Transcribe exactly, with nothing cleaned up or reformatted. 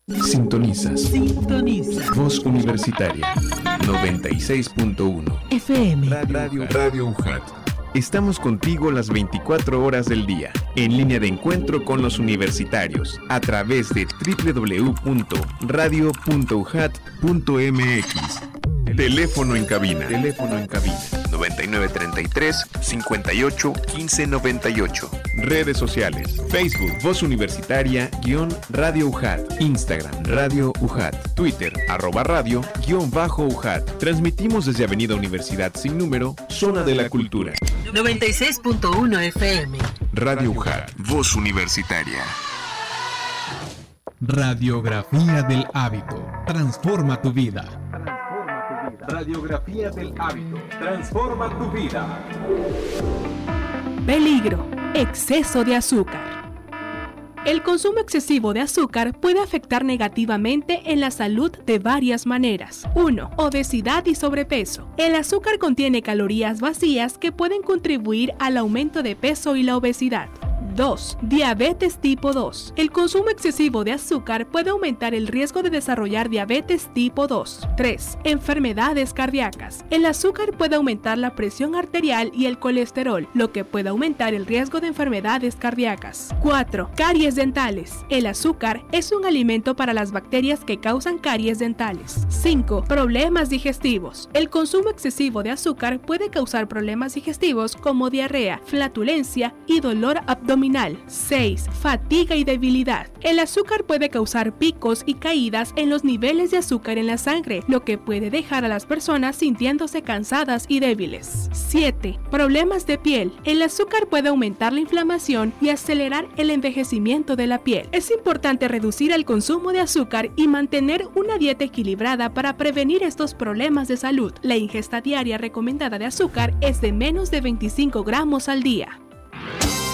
Sintonizas. Sintoniza. Voz Universitaria noventa y seis punto uno F M. Radio, Radio U J A T. Estamos contigo las veinticuatro horas del día, en línea de encuentro con los universitarios, a través de doble u doble u doble u punto radio punto u j a t punto m x. Teléfono en cabina. Teléfono en cabina. noventa y nueve treinta y tres, cincuenta y ocho, quince noventa y ocho. Redes sociales. Facebook, Voz Universitaria, guión Radio U J A T. Instagram, Radio U J A T. Twitter, arroba radio, guión bajo U J A T. Transmitimos desde Avenida Universidad sin número, Zona de la Cultura. noventa y seis punto uno F M. Radio U J A T. Voz Universitaria. Radiografía del hábito. Transforma tu vida. Radiografía del hábito. Transforma tu vida. Peligro. Exceso de azúcar. El consumo excesivo de azúcar puede afectar negativamente en la salud de varias maneras. uno. Obesidad y sobrepeso. El azúcar contiene calorías vacías que pueden contribuir al aumento de peso y la obesidad. dos. Diabetes tipo dos. El consumo excesivo de azúcar puede aumentar el riesgo de desarrollar diabetes tipo dos. tres. Enfermedades cardíacas. El azúcar puede aumentar la presión arterial y el colesterol, lo que puede aumentar el riesgo de enfermedades cardíacas. cuatro. Caries dentales. El azúcar es un alimento para las bacterias que causan caries dentales. cinco. Problemas digestivos. El consumo excesivo de azúcar puede causar problemas digestivos como diarrea, flatulencia y dolor abdominal. seis. Fatiga y debilidad. El azúcar puede causar picos y caídas en los niveles de azúcar en la sangre, lo que puede dejar a las personas sintiéndose cansadas y débiles. siete. Problemas de piel. El azúcar puede aumentar la inflamación y acelerar el envejecimiento de la piel. Es importante reducir el consumo de azúcar y mantener una dieta equilibrada para prevenir estos problemas de salud. La ingesta diaria recomendada de azúcar es de menos de veinticinco gramos al día.